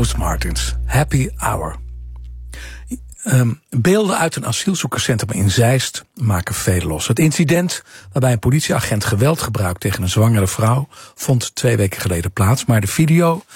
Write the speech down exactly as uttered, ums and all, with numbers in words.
Toast Martins, Happy Hour. Um, beelden uit een asielzoekerscentrum in Zeist maken veel los. Het incident waarbij een politieagent geweld gebruikt tegen een zwangere vrouw vond twee weken geleden plaats, maar de video